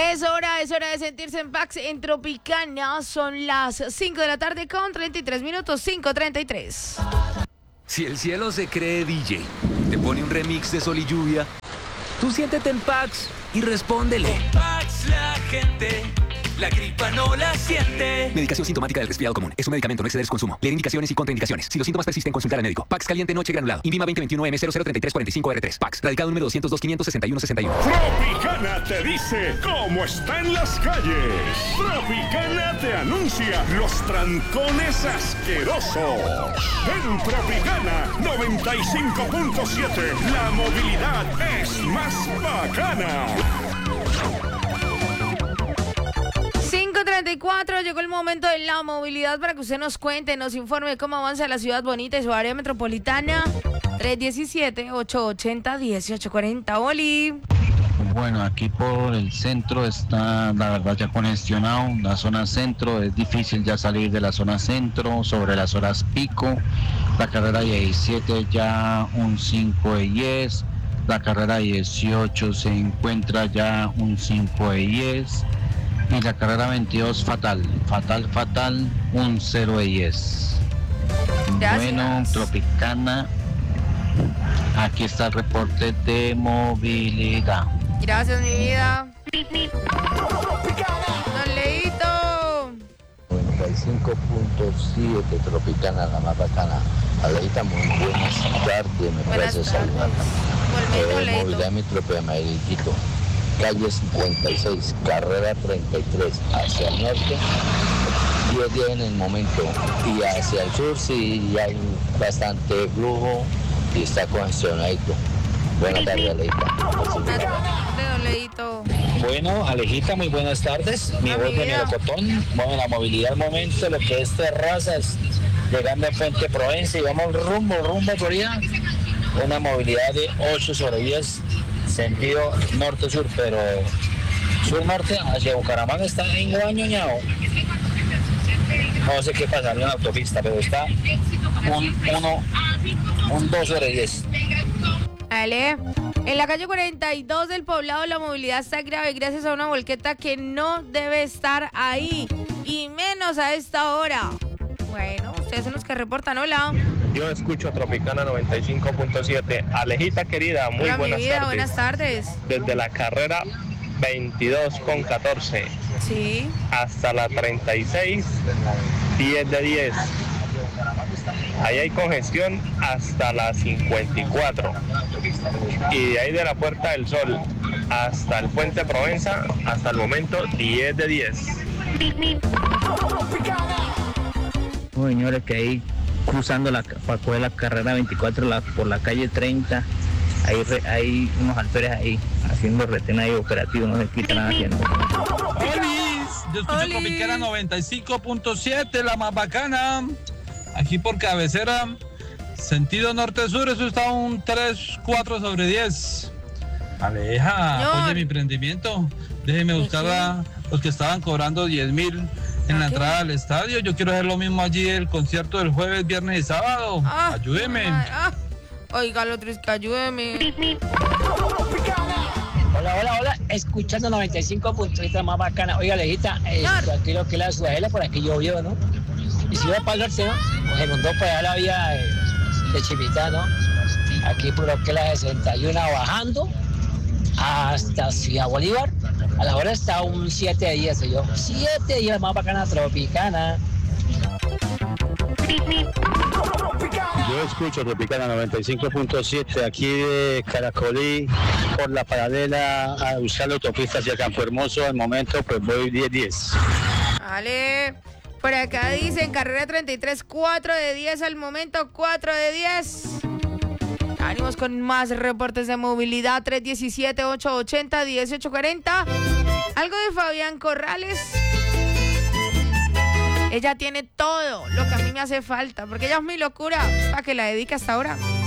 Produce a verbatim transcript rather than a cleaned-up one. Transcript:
Es hora, es hora de sentirse en Pax en Tropicana. Son las cinco de la tarde con treinta y tres minutos, cinco treinta y tres. Si el cielo se cree D J, te pone un remix de Sol y Lluvia, tú siéntete en Pax y respóndele. Con Pax la gente, la gripa no la siente. Medicación sintomática del resfriado común. Es un medicamento, no exceder su consumo. Leer indicaciones y contraindicaciones. Si los síntomas persisten, consultar al médico. Pax caliente noche granulado. Invima veinte veintiuno M cero cero treinta y tres cuarenta y cinco R tres. Pax. Radicado número doscientos dos, quinientos sesenta y uno, sesenta y uno. Tropicana te dice cómo está en las calles. Tropicana te anuncia los trancones asquerosos. En Tropicana noventa y cinco punto siete, la movilidad es más bacana. cinco treinta y cuatro, llegó el momento de la movilidad para que usted nos cuente, nos informe cómo avanza la ciudad bonita y su área metropolitana. tres diecisiete, ochocientos ochenta, dieciocho cuarenta. Oli. Bueno, aquí por el centro está, la verdad, ya congestionado. La zona centro, es difícil ya salir de la zona centro, sobre las horas pico. La carrera diecisiete ya un cinco de diez. La carrera dieciocho se encuentra ya un cinco de diez. Y la carrera veintidós fatal, fatal, fatal, un cero de diez. Gracias. Bueno, Tropicana, aquí está el reporte de movilidad. Gracias, mi vida. Don Leito. noventa y cinco punto siete, Tropicana, la más bacana. Aleita, muy buenas tardes, me Buenas parece tardes. saludar. Volviendo, Eh, Leito. movilidad Metro de Medellito, calle cincuenta y seis, carrera treinta y tres, hacia el norte, diez días en el momento, y hacia el sur sí hay bastante flujo y está congestionadito. Buenas tardes, Aleita. De Don Leito. Bueno, Alejita, muy buenas tardes. Mi voz de Amiga. Melocotón. Bueno, la movilidad al momento, lo que es Terrazas, llegando a Fuente Provenza y vamos rumbo, rumbo Florida. Una movilidad de ocho sobre diez, sentido norte-sur, pero sur-norte hacia Bucaramanga está enguañoñado. No sé qué pasaría en la autopista, pero está un uno, un dos sobre diez. Ale, en la calle cuarenta y dos del Poblado la movilidad está grave gracias a una volqueta que no debe estar ahí, y menos a esta hora. Bueno, ustedes son los que reportan. Hola. Yo escucho Tropicana noventa y cinco punto siete. Alejita querida, muy Hola, mi buenas vida, tardes. buenas tardes. Desde la carrera veintidós con catorce Sí. hasta la treinta y seis, diez de diez. Ahí hay congestión hasta la cincuenta y cuatro. Y de ahí de la Puerta del Sol hasta el Puente Provenza, hasta el momento diez de diez. Bueno, señores, que ahí cruzando la, para coger la carrera veinticuatro la, por la calle treinta, hay, re, hay unos alferes ahí haciendo retén ahí operativo, no sé qué están haciendo. ¡Olis! Yo escucho ¡Olis! Tropicana noventa y cinco punto siete, la más bacana. Aquí por cabecera, sentido norte-sur, eso está un tres, cuatro sobre diez. Aleja, No. oye, mi emprendimiento, déjeme buscar a los que estaban cobrando diez mil en la ¿A qué? entrada al estadio. Yo quiero hacer lo mismo allí, el concierto del jueves, viernes y sábado. Ah, Ayúdeme. ah, oiga, lo triste, que ayúdeme. Hola, hola, hola, escuchando noventa y cinco punto siete, más bacana. Oiga, Alejita, eh, Claro. aquí lo que es la Ciudadela, por aquí llovió, ¿no? Y si va para el norte, ¿no? Pues inundó por allá la vía de, de Chivita, ¿no? Aquí por lo que es la sesenta y uno bajando hasta Ciudad Bolívar. A la hora está un siete de diez, yo. siete de diez, más bacana, Tropicana. Yo escucho Tropicana noventa y cinco punto siete aquí de Caracolí por la paralela a buscar la autopista hacia Campo Hermoso. Al momento pues voy diez diez. Vale. Por acá dicen carrera treinta y tres, cuatro de diez al momento, cuatro de diez. Ánimos con más reportes de movilidad. Tres diecisiete, ochocientos ochenta, dieciocho cuarenta. Algo de Fabián Corrales. Ella tiene todo lo que a mí me hace falta, porque ella es mi locura. ¿Para que la dedique hasta ahora?